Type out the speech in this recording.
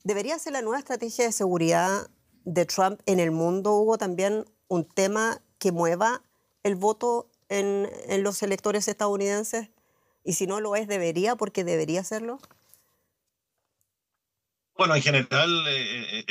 ¿Debería ser la nueva estrategia de seguridad de Trump en el mundo, Hugo, también un tema que mueva el voto en los electores estadounidenses? Y si no lo es, ¿debería? Porque debería serlo. Bueno, en general,